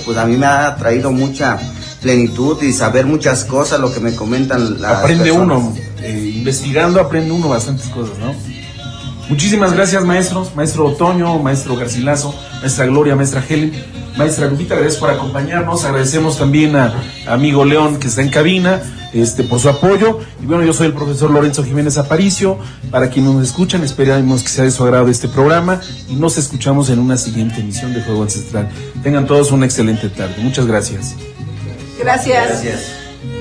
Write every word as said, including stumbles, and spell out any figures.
pues a mí me ha traído mucha plenitud y saber muchas cosas, lo que me comentan las Aprende personas. uno, eh, investigando aprende uno bastantes cosas, ¿no? Muchísimas gracias, maestros, maestro Otoño, maestro Garcilaso, maestra Gloria, maestra Helen, maestra Lupita, gracias por acompañarnos. Agradecemos también a, a amigo León, que está en cabina, este, por su apoyo. Y bueno, yo soy el profesor Lorenzo Jiménez Aparicio. Para quienes nos escuchan, esperamos que sea de su agrado este programa y nos escuchamos en una siguiente emisión de Fuego Ancestral. Tengan todos una excelente tarde. Muchas gracias. Gracias. Gracias.